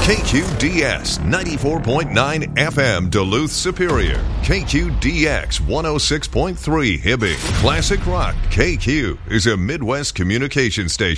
KQDS 94.9 FM Duluth Superior. KQDX 106.3 Hibbing. Classic Rock. KQ is a Midwest communication station.